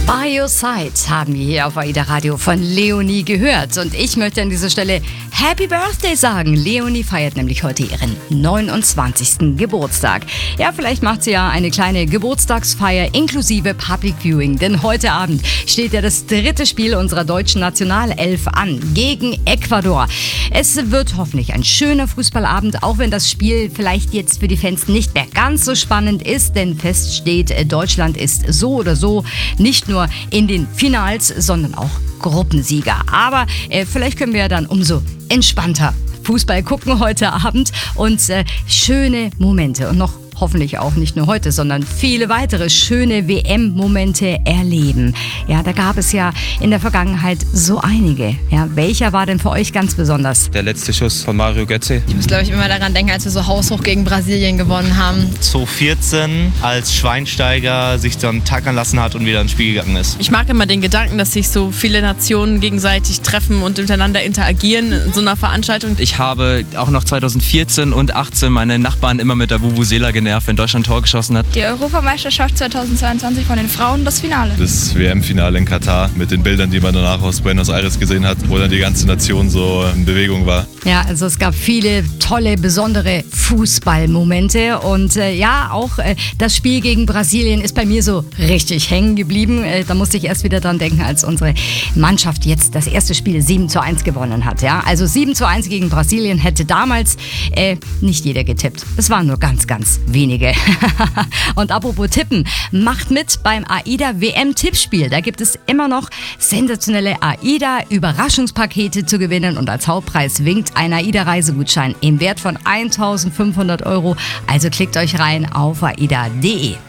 By Your Side haben wir hier auf AIDA Radio von Leonie gehört. Und ich möchte an dieser Stelle Happy Birthday sagen. Leonie feiert nämlich heute ihren 29. Geburtstag. Ja, vielleicht macht sie ja eine kleine Geburtstagsfeier inklusive Public Viewing. Denn heute Abend steht ja das dritte Spiel unserer deutschen Nationalelf an gegen Ecuador. Es wird hoffentlich ein schöner Fußballabend, auch wenn das Spiel vielleicht jetzt für die Fans nicht mehr ganz so spannend ist. Denn fest steht, Deutschland ist so oder so nicht nur in den Finals, sondern auch Gruppensieger. Aber vielleicht können wir ja dann umso entspannter Fußball gucken heute Abend und schöne Momente und noch hoffentlich auch nicht nur heute, sondern viele weitere schöne WM-Momente erleben. Ja, da gab es ja in der Vergangenheit so einige. Ja, welcher war denn für euch ganz besonders? Der letzte Schuss von Mario Götze. Ich muss, glaube ich, immer daran denken, als wir so haushoch gegen Brasilien gewonnen haben. 2014, als Schweinsteiger sich dann tackern lassen hat und wieder ins Spiel gegangen ist. Ich mag immer den Gedanken, dass sich so viele Nationen gegenseitig treffen und miteinander interagieren in so einer Veranstaltung. Ich habe auch noch 2014 und 2018 meine Nachbarn immer mit der Vuvuzela genervt, wenn Deutschland ein Tor geschossen hat. Die Europameisterschaft 2022 von den Frauen, das Finale. Das WM-Finale in Katar mit den Bildern, die man danach aus Buenos Aires gesehen hat, wo dann die ganze Nation so in Bewegung war. Ja, also es gab viele tolle, besondere Fußballmomente und ja, auch das Spiel gegen Brasilien ist bei mir so richtig hängen geblieben. Da musste ich erst wieder dran denken, als unsere Mannschaft jetzt das erste Spiel 7:1 gewonnen hat. Ja? Also 7:1 gegen Brasilien hätte damals nicht jeder getippt. Es waren nur ganz, ganz wenige. Und apropos Tippen, macht mit beim AIDA WM-Tippspiel. Da gibt es immer noch sensationelle AIDA-Überraschungspakete zu gewinnen und als Hauptpreis winkt ein AIDA-Reisegutschein im Wert von 1.500 €. Also klickt euch rein auf aida.de.